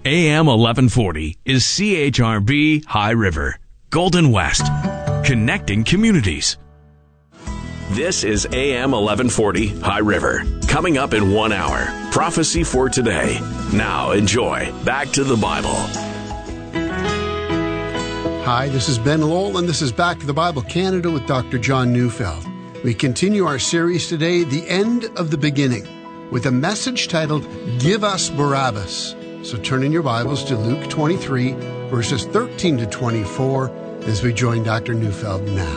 AM 1140 is CHRB High River, Golden West, connecting communities. This is AM 1140 High River. Coming up in 1 hour, Prophecy for Today. Now enjoy Back to the Bible. Hi, this is Ben Lowell, and this is Back to the Bible Canada with Dr. John Neufeld. We continue our series today, The End of the Beginning, with a message titled, Give Us Barabbas. So turn in your Bibles to Luke 23, verses 13 to 24, as we join Dr. Neufeld now.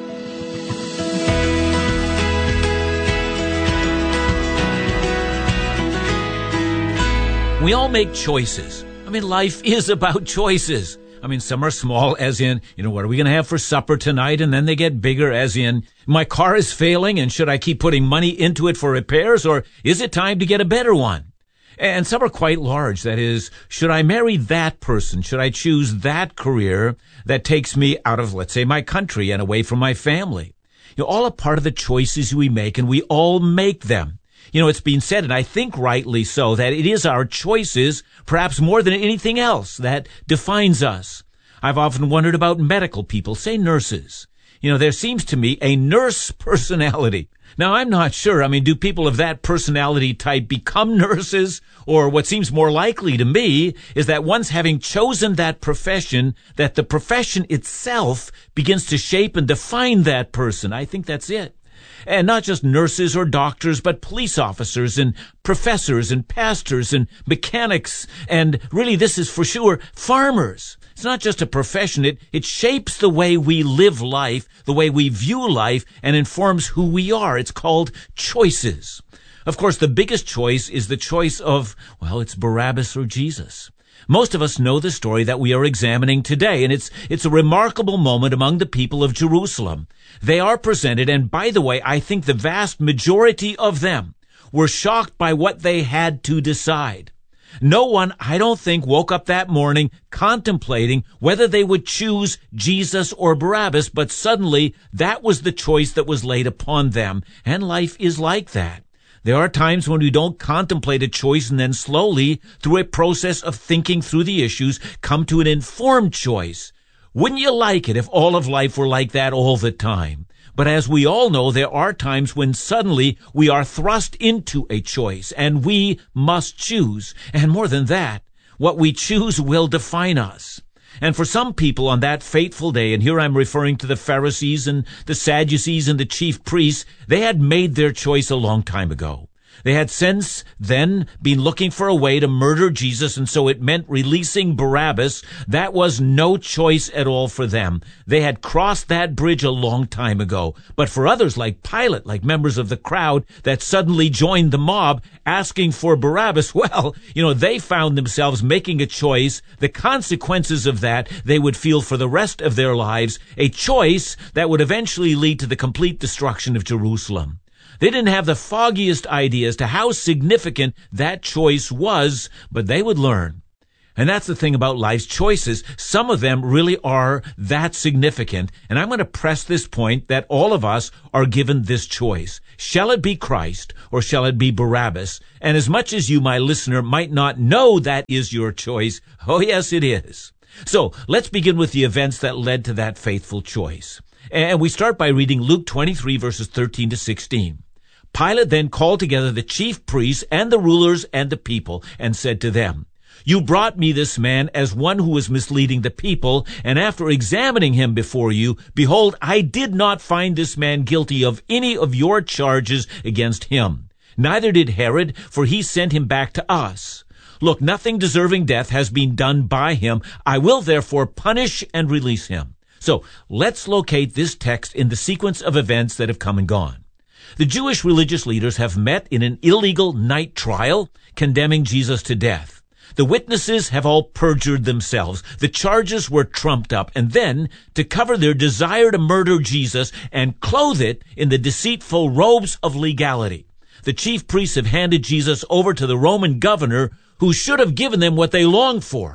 We all make choices. Life is about choices. Some are small, as in, what are we going to have for supper tonight? And then they get bigger, as in, my car is failing, and should I keep putting money into it for repairs, or is it time to get a better one? And some are quite large. That is, should I marry that person? Should I choose that career that takes me out of, let's say, my country and away from my family? All a part of the choices we make, and we all make them. It's been said, and I think rightly so, that it is our choices, perhaps more than anything else, that defines us. I've often wondered about medical people, say nurses. There seems to me a nurse personality. Now, I'm not sure. Do people of that personality type become nurses? Or what seems more likely to me is that once having chosen that profession, that the profession itself begins to shape and define that person. I think that's it. And not just nurses or doctors, but police officers and professors and pastors and mechanics. And really, this is for sure farmers. It's not just a profession. It shapes the way we live life, the way we view life, and informs who we are. It's called choices. Of course, the biggest choice is the choice of, it's Barabbas or Jesus. Most of us know the story that we are examining today, and it's a remarkable moment among the people of Jerusalem. They are presented, and by the way, I think the vast majority of them were shocked by what they had to decide. No one, I don't think, woke up that morning contemplating whether they would choose Jesus or Barabbas, but suddenly that was the choice that was laid upon them, and life is like that. There are times when we don't contemplate a choice and then slowly, through a process of thinking through the issues, come to an informed choice. Wouldn't you like it if all of life were like that all the time? But as we all know, there are times when suddenly we are thrust into a choice, and we must choose. And more than that, what we choose will define us. And for some people on that fateful day, and here I'm referring to the Pharisees and the Sadducees and the chief priests, they had made their choice a long time ago. They had since then been looking for a way to murder Jesus, and so it meant releasing Barabbas. That was no choice at all for them. They had crossed that bridge a long time ago. But for others like Pilate, like members of the crowd that suddenly joined the mob asking for Barabbas, they found themselves making a choice. The consequences of that they would feel for the rest of their lives, a choice that would eventually lead to the complete destruction of Jerusalem. They didn't have the foggiest idea as to how significant that choice was, but they would learn. And that's the thing about life's choices. Some of them really are that significant. And I'm going to press this point that all of us are given this choice. Shall it be Christ or shall it be Barabbas? And as much as you, my listener, might not know that is your choice, oh yes, it is. So let's begin with the events that led to that faithful choice. And we start by reading Luke 23, verses 13 to 16. Pilate then called together the chief priests and the rulers and the people and said to them, You brought me this man as one who was misleading the people, and after examining him before you, behold, I did not find this man guilty of any of your charges against him. Neither did Herod, for he sent him back to us. Look, nothing deserving death has been done by him. I will therefore punish and release him. So let's locate this text in the sequence of events that have come and gone. The Jewish religious leaders have met in an illegal night trial, condemning Jesus to death. The witnesses have all perjured themselves. The charges were trumped up. And then, to cover their desire to murder Jesus and clothe it in the deceitful robes of legality, the chief priests have handed Jesus over to the Roman governor, who should have given them what they longed for.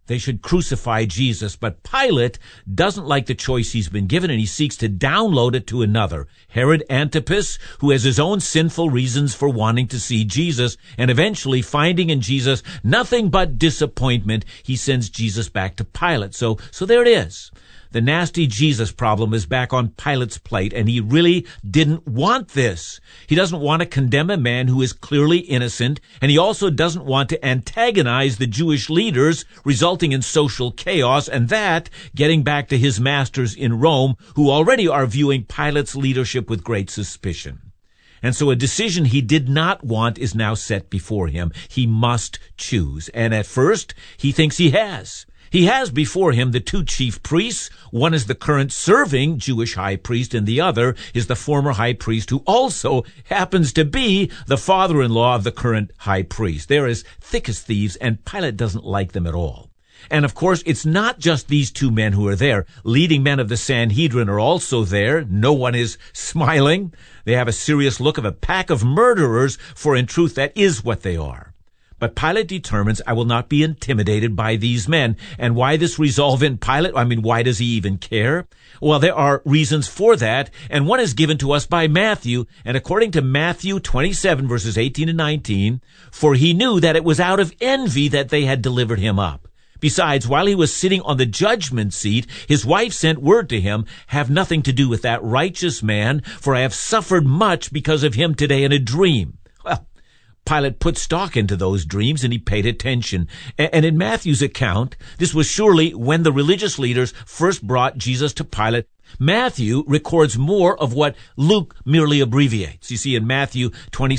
They should crucify Jesus, but Pilate doesn't like the choice he's been given, and he seeks to download it to another, Herod Antipas, who has his own sinful reasons for wanting to see Jesus, and eventually finding in Jesus nothing but disappointment, he sends Jesus back to Pilate. So there it is. The nasty Jesus problem is back on Pilate's plate, and he really didn't want this. He doesn't want to condemn a man who is clearly innocent, and he also doesn't want to antagonize the Jewish leaders, resulting in social chaos, and that getting back to his masters in Rome, who already are viewing Pilate's leadership with great suspicion. And so a decision he did not want is now set before him. He must choose. And at first, he thinks he has. He has before him the two chief priests. One is the current serving Jewish high priest, and the other is the former high priest who also happens to be the father-in-law of the current high priest. They're as thick as thieves, and Pilate doesn't like them at all. And of course, it's not just these two men who are there. Leading men of the Sanhedrin are also there. No one is smiling. They have a serious look of a pack of murderers, for in truth that is what they are. But Pilate determines, I will not be intimidated by these men. And why this resolve in Pilate? I mean, why does he even care? Well, there are reasons for that, and one is given to us by Matthew. And according to Matthew 27, verses 18 and 19, for he knew that it was out of envy that they had delivered him up. Besides, while he was sitting on the judgment seat, his wife sent word to him, have nothing to do with that righteous man, for I have suffered much because of him today in a dream. Well, Pilate put stock into those dreams, and he paid attention. And in Matthew's account, this was surely when the religious leaders first brought Jesus to Pilate. Matthew records more of what Luke merely abbreviates. You see, in Matthew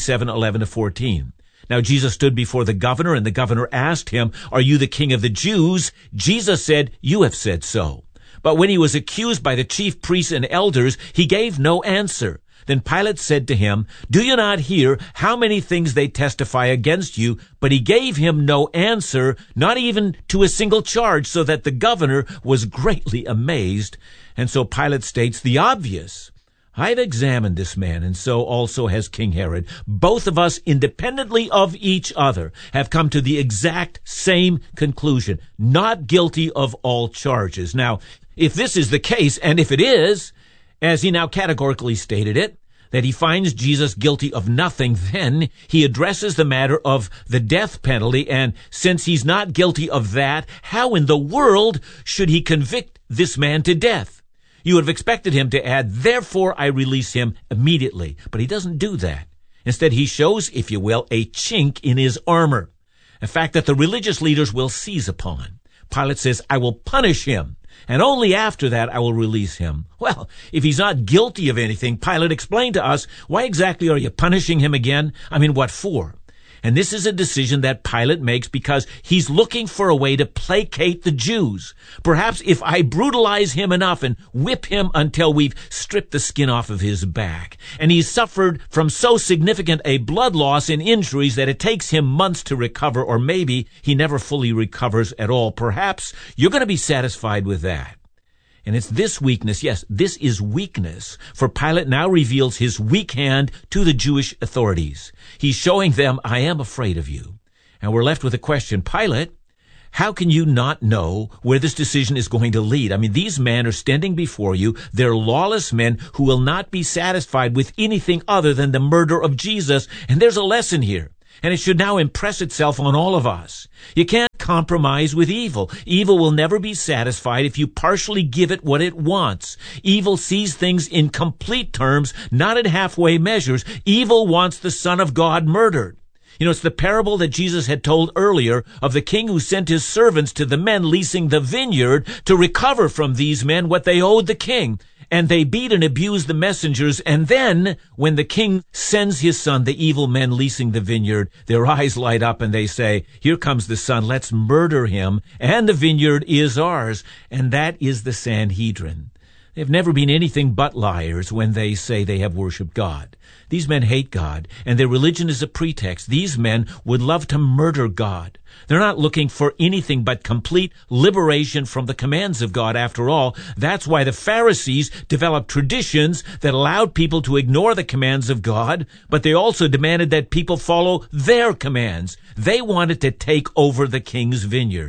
27:11-14. Now Jesus stood before the governor, and the governor asked him, are you the king of the Jews? Jesus said, you have said so. But when he was accused by the chief priests and elders, he gave no answer. Then Pilate said to him, do you not hear how many things they testify against you? But he gave him no answer, not even to a single charge, so that the governor was greatly amazed. And so Pilate states the obvious. I've examined this man, and so also has King Herod. Both of us, independently of each other, have come to the exact same conclusion, not guilty of all charges. Now, if this is the case, and if it is, as he now categorically stated it, that he finds Jesus guilty of nothing, then he addresses the matter of the death penalty, and since he's not guilty of that, how in the world should he convict this man to death? You would have expected him to add, therefore I release him immediately, but he doesn't do that. Instead, he shows, if you will, a chink in his armor, a fact that the religious leaders will seize upon. Pilate says, I will punish him, and only after that I will release him. Well, if he's not guilty of anything, Pilate explained to us, why exactly are you punishing him again? I mean, what for? And this is a decision that Pilate makes because he's looking for a way to placate the Jews. Perhaps if I brutalize him enough and whip him until we've stripped the skin off of his back, and he's suffered from so significant a blood loss and injuries that it takes him months to recover, or maybe he never fully recovers at all, perhaps you're going to be satisfied with that. And it's this weakness, yes, this is weakness, for Pilate now reveals his weak hand to the Jewish authorities. He's showing them, I am afraid of you. And we're left with a question, Pilate, how can you not know where this decision is going to lead? I mean, these men are standing before you. They're lawless men who will not be satisfied with anything other than the murder of Jesus. And there's a lesson here. And it should now impress itself on all of us. You can't compromise with evil. Evil will never be satisfied if you partially give it what it wants. Evil sees things in complete terms, not in halfway measures. Evil wants the Son of God murdered. You know, it's the parable that Jesus had told earlier of the king who sent his servants to the men leasing the vineyard to recover from these men what they owed the king. And they beat and abuse the messengers. And then, when the king sends his son, the evil men leasing the vineyard, their eyes light up and they say, here comes the son, let's murder him, and the vineyard is ours. And that is the Sanhedrin. They've never been anything but liars when they say they have worshiped God. These men hate God, and their religion is a pretext. These men would love to murder God. They're not looking for anything but complete liberation from the commands of God. After all, that's why the Pharisees developed traditions that allowed people to ignore the commands of God, but they also demanded that people follow their commands. They wanted to take over the king's vineyard.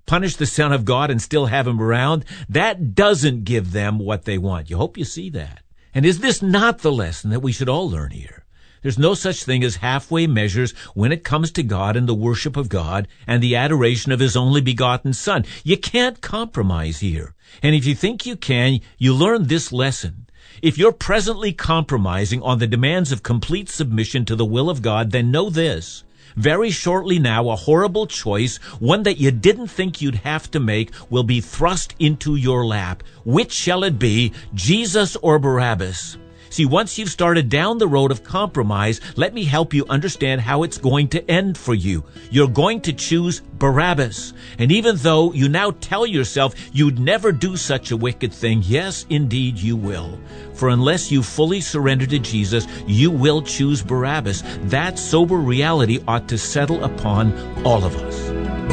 punish the Son of God and still have him around, that doesn't give them what they want. You hope you see that. And is this not the lesson that we should all learn here? There's no such thing as halfway measures when it comes to God and the worship of God and the adoration of his only begotten Son. You can't compromise here. And if you think you can, you learn this lesson. If you're presently compromising on the demands of complete submission to the will of God, then know this. Very shortly now, a horrible choice, one that you didn't think you'd have to make, will be thrust into your lap. Which shall it be, Jesus or Barabbas? See, once you've started down the road of compromise, let me help you understand how it's going to end for you. You're going to choose Barabbas. And even though you now tell yourself you'd never do such a wicked thing, yes, indeed you will. For unless you fully surrender to Jesus, you will choose Barabbas. That sober reality ought to settle upon all of us.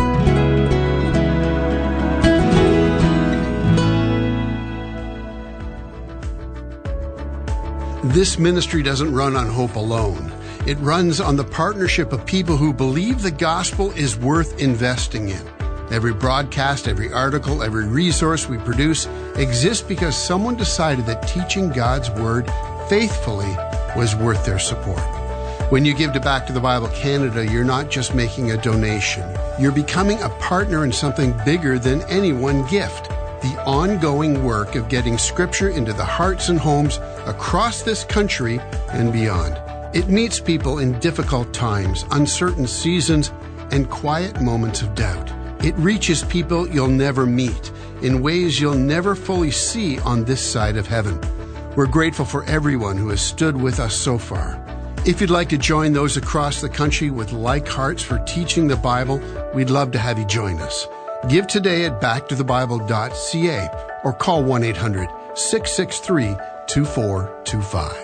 This ministry doesn't run on hope alone. It runs on the partnership of people who believe the gospel is worth investing in. Every broadcast, every article, every resource we produce exists because someone decided that teaching God's Word faithfully was worth their support. When you give to Back to the Bible Canada, you're not just making a donation. You're becoming a partner in something bigger than any one gift. The ongoing work of getting Scripture into the hearts and homes across this country and beyond. It meets people in difficult times, uncertain seasons, and quiet moments of doubt. It reaches people you'll never meet in ways you'll never fully see on this side of heaven. We're grateful for everyone who has stood with us so far. If you'd like to join those across the country with like hearts for teaching the Bible, we'd love to have you join us. Give today at backtothebible.ca or call 1-800-663-2425.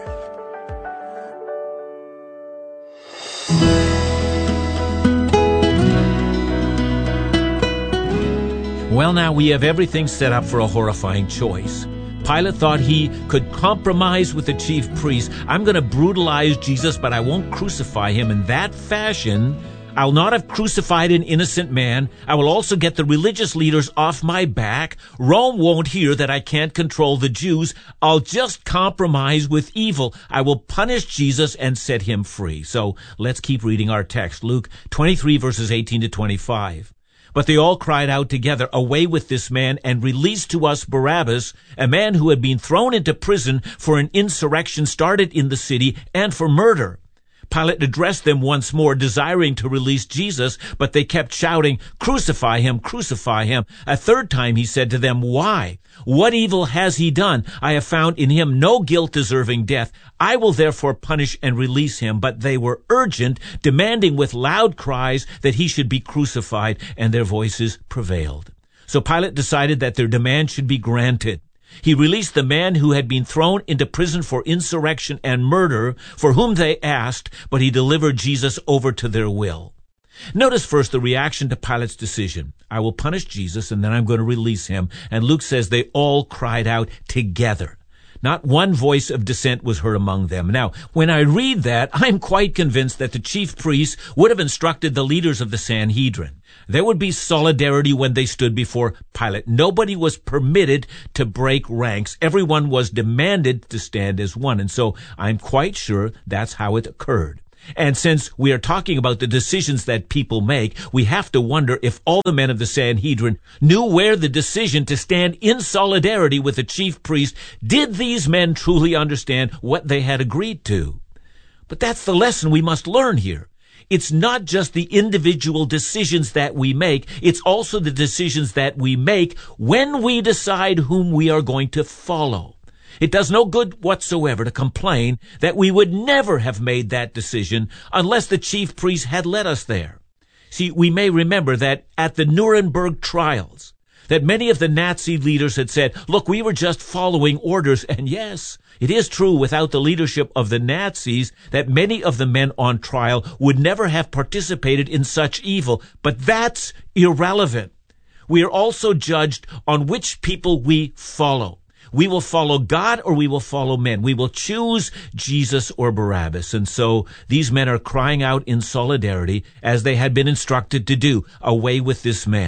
Well, now we have everything set up for a horrifying choice. Pilate thought he could compromise with the chief priest. I'm going to brutalize Jesus, but I won't crucify him in that fashion. I'll not have crucified an innocent man. I will also get the religious leaders off my back. Rome won't hear that I can't control the Jews. I'll just compromise with evil. I will punish Jesus and set him free. So let's keep reading our text. Luke 23 verses 18 to 25. But they all cried out together, "Away with this man, and release to us Barabbas, a man who had been thrown into prison for an insurrection started in the city and for murder." Pilate addressed them once more, desiring to release Jesus, but they kept shouting, "Crucify him, crucify him." A third time he said to them, "Why? What evil has he done? I have found in him no guilt deserving death. I will therefore punish and release him." But they were urgent, demanding with loud cries that he should be crucified, and their voices prevailed. So Pilate decided that their demand should be granted. He released the man who had been thrown into prison for insurrection and murder, for whom they asked, but he delivered Jesus over to their will. Notice first the reaction to Pilate's decision. I will punish Jesus, and then I'm going to release him. And Luke says they all cried out together. Not one voice of dissent was heard among them. Now, when I read that, I'm quite convinced that the chief priests would have instructed the leaders of the Sanhedrin. There would be solidarity when they stood before Pilate. Nobody was permitted to break ranks. Everyone was demanded to stand as one. And so I'm quite sure that's how it occurred. And since we are talking about the decisions that people make, we have to wonder if all the men of the Sanhedrin knew where the decision to stand in solidarity with the chief priest. Did these men truly understand what they had agreed to? But that's the lesson we must learn here. It's not just the individual decisions that we make, it's also the decisions that we make when we decide whom we are going to follow. It does no good whatsoever to complain that we would never have made that decision unless the chief priest had led us there. See, we may remember that at the Nuremberg trials, that many of the Nazi leaders had said, look, we were just following orders. And yes, it is true without the leadership of the Nazis that many of the men on trial would never have participated in such evil. But that's irrelevant. We are also judged on which people we follow. We will follow God or we will follow men. We will choose Jesus or Barabbas. And so these men are crying out in solidarity as they had been instructed to do, away with this man.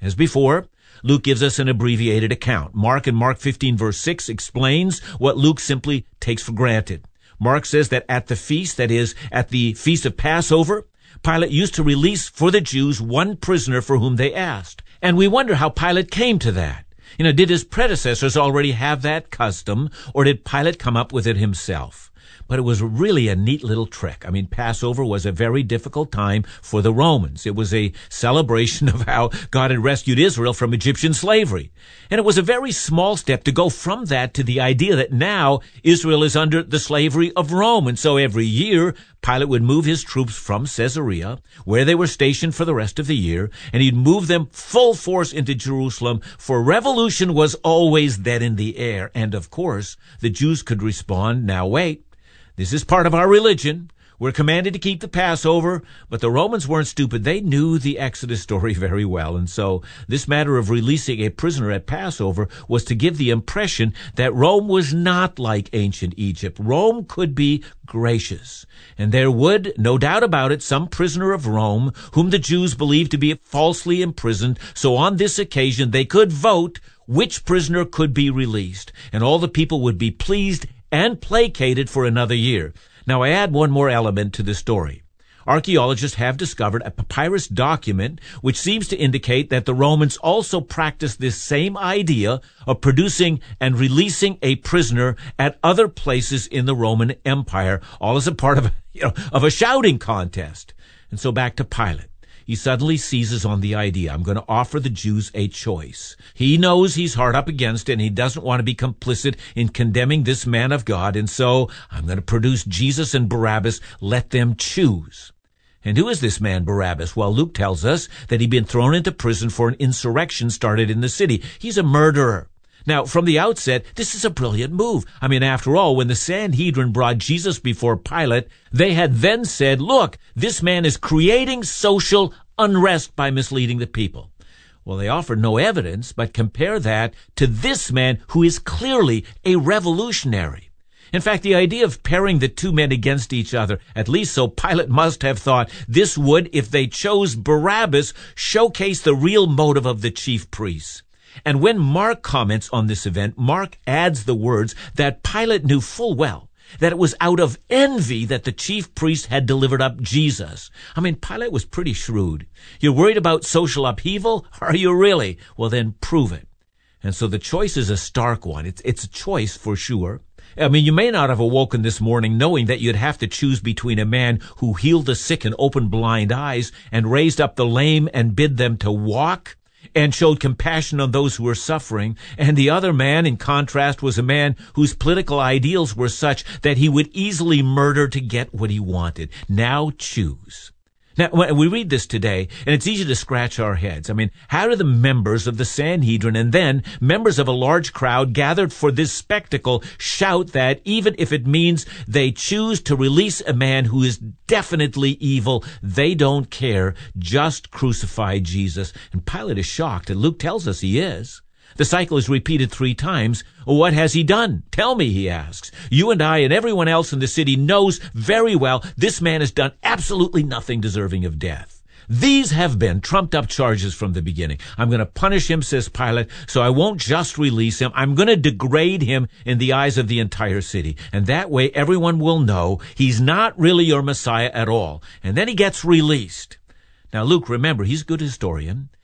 As before, Luke gives us an abbreviated account. Mark in Mark 15 verse 6 explains what Luke simply takes for granted. Mark says that at the feast, that is, at the feast of Passover, Pilate used to release for the Jews one prisoner for whom they asked. And we wonder how Pilate came to that. Did his predecessors already have that custom, or did Pilate come up with it himself? But it was really a neat little trick. Passover was a very difficult time for the Romans. It was a celebration of how God had rescued Israel from Egyptian slavery. And it was a very small step to go from that to the idea that now Israel is under the slavery of Rome. And so every year, Pilate would move his troops from Caesarea, where they were stationed for the rest of the year, and he'd move them full force into Jerusalem, for revolution was always then in the air. And of course, the Jews could respond, now wait, this is part of our religion. We're commanded to keep the Passover, but the Romans weren't stupid. They knew the Exodus story very well, and so this matter of releasing a prisoner at Passover was to give the impression that Rome was not like ancient Egypt. Rome could be gracious, and there would, no doubt about it, some prisoner of Rome whom the Jews believed to be falsely imprisoned, so on this occasion they could vote which prisoner could be released, and all the people would be pleased and placated for another year. Now, I add one more element to the story. Archaeologists have discovered a papyrus document which seems to indicate that the Romans also practiced this same idea of producing and releasing a prisoner at other places in the Roman Empire, all as a part of a shouting contest. And so back to Pilate. He suddenly seizes on the idea. I'm going to offer the Jews a choice. He knows he's hard up against it, and he doesn't want to be complicit in condemning this man of God, and so I'm going to produce Jesus and Barabbas. Let them choose. And who is this man Barabbas? Well, Luke tells us that he'd been thrown into prison for an insurrection started in the city. He's a murderer. Now, from the outset, this is a brilliant move. After all, when the Sanhedrin brought Jesus before Pilate, they had then said, look, this man is creating social unrest by misleading the people. Well, they offered no evidence, but compare that to this man who is clearly a revolutionary. In fact, the idea of pairing the two men against each other, at least so Pilate must have thought, this would, if they chose Barabbas, showcase the real motive of the chief priests. And when Mark comments on this event, Mark adds the words that Pilate knew full well that it was out of envy that the chief priests had delivered up Jesus. Pilate was pretty shrewd. You're worried about social upheaval? Are you really? Well, then prove it. And so the choice is a stark one. It's a choice for sure. You may not have awoken this morning knowing that you'd have to choose between a man who healed the sick and opened blind eyes and raised up the lame and bid them to walk, and showed compassion on those who were suffering, and the other man, in contrast, was a man whose political ideals were such that he would easily murder to get what he wanted. Now choose. Now, when we read this today, and it's easy to scratch our heads. How do the members of the Sanhedrin and then members of a large crowd gathered for this spectacle shout that even if it means they choose to release a man who is definitely evil, they don't care, just crucify Jesus? And Pilate is shocked, and Luke tells us he is. The cycle is repeated 3 times. What has he done? Tell me, he asks. You and I and everyone else in the city knows very well this man has done absolutely nothing deserving of death. These have been trumped-up charges from the beginning. I'm going to punish him, says Pilate, so I won't just release him. I'm going to degrade him in the eyes of the entire city. And that way everyone will know he's not really your Messiah at all. And then he gets released. Now, Luke, remember, he's a good historian.